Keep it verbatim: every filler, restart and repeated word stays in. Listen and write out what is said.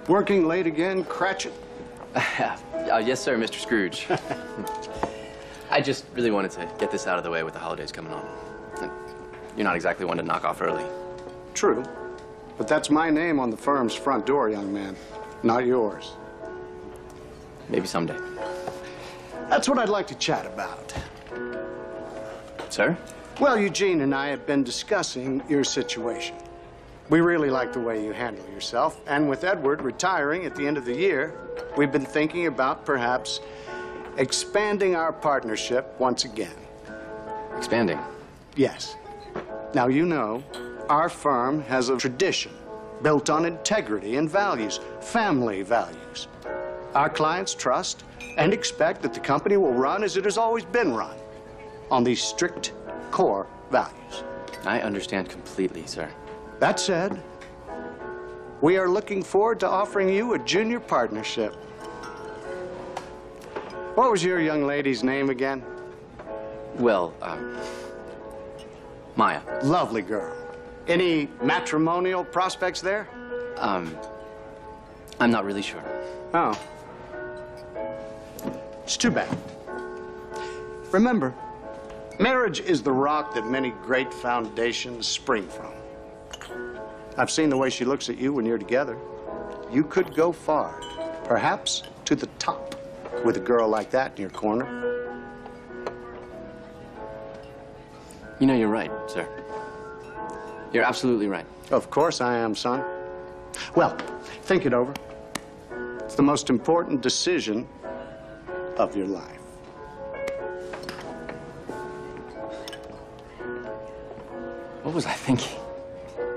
Working late again, Cratchit? uh, yes, sir, Mister Scrooge. I just really wanted to get this out of the way with the holidays coming on. You're not exactly one to knock off early. True. But that's my name on the firm's front door, young man, not yours. Maybe someday. That's what I'd like to chat about. Sir? Well, Eugene and I have been discussing your situation. We really like the way you handle yourself, and with Edward retiring at the end of the year, we've been thinking about perhaps expanding our partnership once again. Expanding? Yes. Now, you know, our firm has a tradition built on integrity and values, family values. Our clients trust and expect that the company will run as it has always been run, on these strict core values. I understand completely, sir. That said, we are looking forward to offering you a junior partnership. What was your young lady's name again? Well, um, Maya. Lovely girl. Any matrimonial prospects there? Um, I'm not really sure. Oh. It's too bad. Remember, marriage is the rock that many great foundations spring from. I've seen the way she looks at you when you're together. You could go far, perhaps to the top, with a girl like that in your corner. You know, you're right, sir. You're absolutely right. Of course I am, son. Well, think it over. It's the most important decision of your life. What was I thinking?